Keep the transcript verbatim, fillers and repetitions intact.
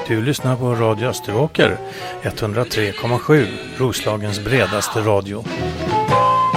Du lyssnar på Radio Österåker, etthundratre komma sju, Roslagens bredaste radio.